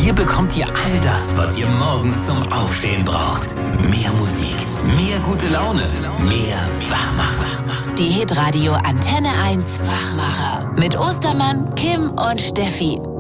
Hier bekommt ihr all das, was ihr morgens zum Aufstehen braucht. Mehr Musik, mehr gute Laune, mehr Wachmacher. Die Hitradio Antenne 1 Wachmacher. Mit Ostermann, Kim und Steffi.